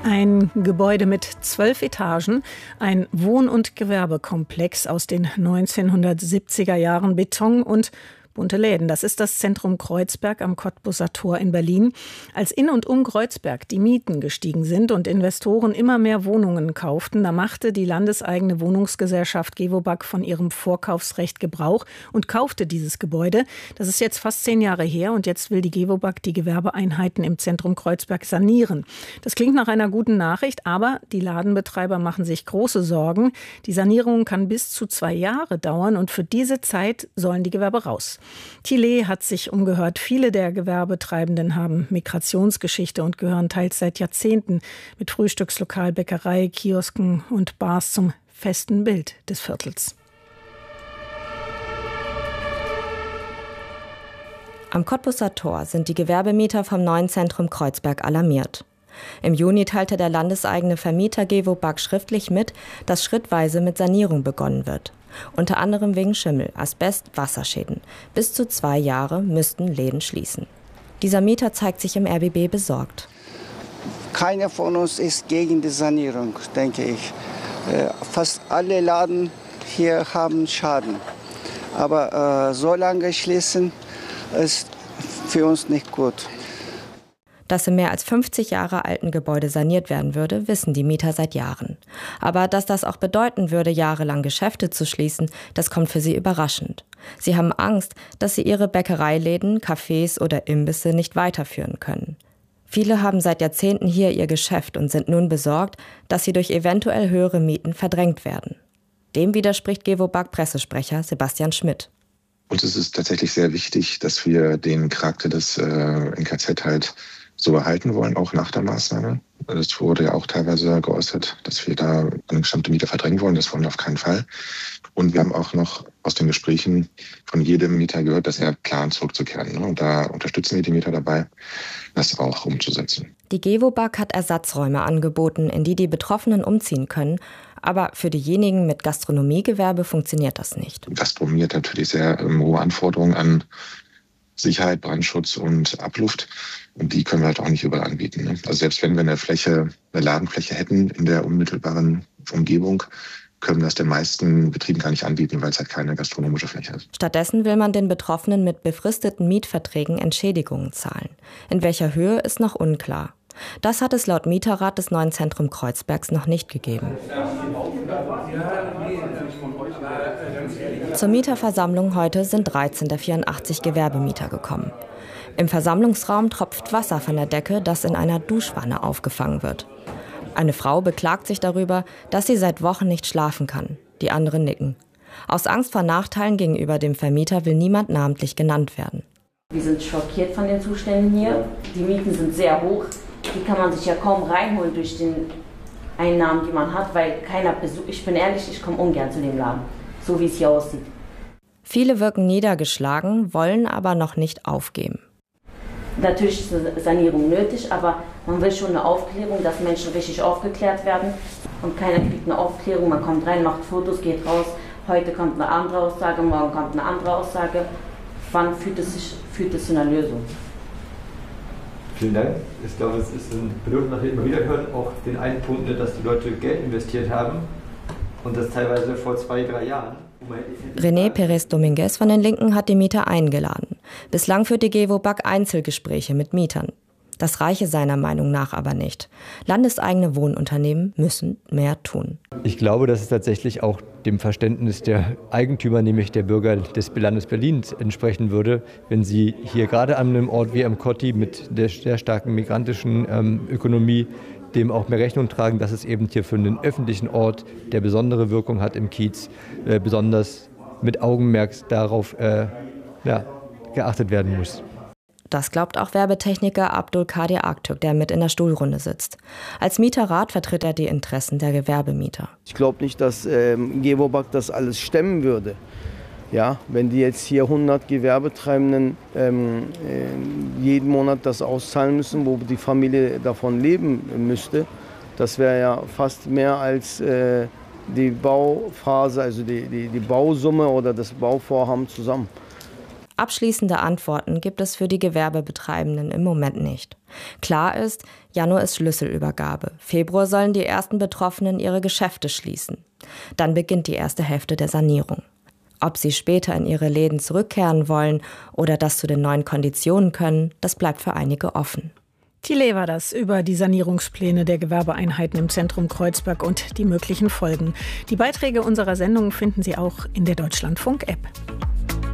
Ein Gebäude mit 12 Etagen, ein Wohn- und Gewerbekomplex aus den 1970er Jahren, Beton und bunte Läden. Das ist das Zentrum Kreuzberg am Kottbusser Tor in Berlin. Als in und um Kreuzberg die Mieten gestiegen sind und Investoren immer mehr Wohnungen kauften, da machte die landeseigene Wohnungsgesellschaft Gewobag von ihrem Vorkaufsrecht Gebrauch und kaufte dieses Gebäude. Das ist jetzt fast 10 Jahre her und jetzt will die Gewobag die Gewerbeeinheiten im Zentrum Kreuzberg sanieren. Das klingt nach einer guten Nachricht, aber die Ladenbetreiber machen sich große Sorgen. Die Sanierung kann bis zu 2 Jahre dauern und für diese Zeit sollen die Gewerbe raus. Thiele hat sich umgehört. Viele der Gewerbetreibenden haben Migrationsgeschichte und gehören teils seit Jahrzehnten mit Frühstückslokal, Bäckerei, Kiosken und Bars zum festen Bild des Viertels. Am Kottbusser Tor sind die Gewerbemieter vom neuen Zentrum Kreuzberg alarmiert. Im Juni teilte der landeseigene Vermieter Gewobag schriftlich mit, dass schrittweise mit Sanierung begonnen wird. Unter anderem wegen Schimmel, Asbest, Wasserschäden. Bis zu 2 Jahre müssten Läden schließen. Dieser Mieter zeigt sich im RBB besorgt. Keiner von uns ist gegen die Sanierung, denke ich. Fast alle Läden hier haben Schaden. Aber so lange schließen ist für uns nicht gut. Dass im mehr als 50 Jahre alten Gebäude saniert werden würde, wissen die Mieter seit Jahren. Aber dass das auch bedeuten würde, jahrelang Geschäfte zu schließen, das kommt für sie überraschend. Sie haben Angst, dass sie ihre Bäckereiläden, Cafés oder Imbisse nicht weiterführen können. Viele haben seit Jahrzehnten hier ihr Geschäft und sind nun besorgt, dass sie durch eventuell höhere Mieten verdrängt werden. Dem widerspricht Gewobag-Pressesprecher Sebastian Schmidt. Uns ist es tatsächlich sehr wichtig, dass wir den Charakter des NKZ halt so erhalten wollen, auch nach der Maßnahme. Es wurde ja auch teilweise geäußert, dass wir da eine bestimmte Mieter verdrängen wollen. Das wollen wir auf keinen Fall. Und wir haben auch noch aus den Gesprächen von jedem Mieter gehört, dass er plant, zurückzukehren. Und da unterstützen wir die Mieter dabei, das auch umzusetzen. Die Gewobag hat Ersatzräume angeboten, in die die Betroffenen umziehen können. Aber für diejenigen mit Gastronomiegewerbe funktioniert das nicht. Gastronomie hat natürlich sehr hohe Anforderungen an Sicherheit, Brandschutz und Abluft. Und die können wir halt auch nicht überall anbieten. Also selbst wenn wir eine Ladenfläche hätten in der unmittelbaren Umgebung, können wir das den meisten Betrieben gar nicht anbieten, weil es halt keine gastronomische Fläche ist. Stattdessen will man den Betroffenen mit befristeten Mietverträgen Entschädigungen zahlen. In welcher Höhe ist noch unklar. Das hat es laut Mieterrat des neuen Zentrum Kreuzbergs noch nicht gegeben. Zur Mieterversammlung heute sind 13 der 84 Gewerbemieter gekommen. Im Versammlungsraum tropft Wasser von der Decke, das in einer Duschwanne aufgefangen wird. Eine Frau beklagt sich darüber, dass sie seit Wochen nicht schlafen kann. Die anderen nicken. Aus Angst vor Nachteilen gegenüber dem Vermieter will niemand namentlich genannt werden. Wir sind schockiert von den Zuständen hier. Die Mieten sind sehr hoch. Die kann man sich ja kaum reinholen durch die Einnahmen, die man hat, weil keiner besucht. Ich bin ehrlich, ich komme ungern zu dem Laden, so wie es hier aussieht. Viele wirken niedergeschlagen, wollen aber noch nicht aufgeben. Natürlich ist eine Sanierung nötig, aber man will schon eine Aufklärung, dass Menschen richtig aufgeklärt werden. Und keiner kriegt eine Aufklärung, man kommt rein, macht Fotos, geht raus. Heute kommt eine andere Aussage, morgen kommt eine andere Aussage. Wann führt es zu einer Lösung? Vielen Dank. Ich glaube, es ist ein Bedürfnis, nach dem wir immer wieder hören, auch den einen Punkt, dass die Leute Geld investiert haben und das teilweise vor 2-3 Jahren. René Pérez Dominguez von den Linken hat die Mieter eingeladen. Bislang führt die Gewobag Einzelgespräche mit Mietern. Das reiche seiner Meinung nach aber nicht. Landeseigene Wohnunternehmen müssen mehr tun. Ich glaube, dass es tatsächlich auch dem Verständnis der Eigentümer, nämlich der Bürger des Landes Berlins, entsprechen würde, wenn sie hier gerade an einem Ort wie am Kotti mit der sehr starken migrantischen Ökonomie dem auch mehr Rechnung tragen, dass es eben hier für einen öffentlichen Ort, der besondere Wirkung hat im Kiez, besonders mit Augenmerk darauf geachtet werden muss. Das glaubt auch Werbetechniker Abdul Kadir Aktürk, der mit in der Stuhlrunde sitzt. Als Mieterrat vertritt er die Interessen der Gewerbemieter. Ich glaube nicht, dass Gewobag das alles stemmen würde. Ja, wenn die jetzt hier 100 Gewerbetreibenden jeden Monat das auszahlen müssen, wo die Familie davon leben müsste, das wäre ja fast mehr als die Bauphase, also die Bausumme oder das Bauvorhaben zusammen. Abschließende Antworten gibt es für die Gewerbebetreibenden im Moment nicht. Klar ist, Januar ist Schlüsselübergabe. Februar sollen die ersten Betroffenen ihre Geschäfte schließen. Dann beginnt die erste Hälfte der Sanierung. Ob sie später in ihre Läden zurückkehren wollen oder das zu den neuen Konditionen können, das bleibt für einige offen. Thiele war das über die Sanierungspläne der Gewerbeeinheiten im Zentrum Kreuzberg und die möglichen Folgen. Die Beiträge unserer Sendung finden Sie auch in der Deutschlandfunk-App.